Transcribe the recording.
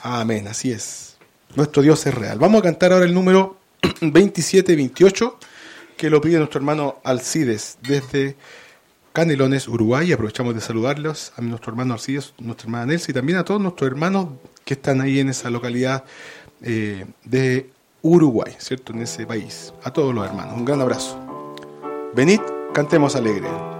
Amén, así es. Nuestro Dios es real. Vamos a cantar ahora el número 27-28, que lo pide nuestro hermano Alcides desde Canelones, Uruguay. Aprovechamos de saludarlos a nuestro hermano Alcides, nuestra hermana Nelsa y también a todos nuestros hermanos que están ahí en esa localidad de Uruguay, ¿cierto? En ese país. A todos los hermanos, un gran abrazo. Venid, cantemos alegre.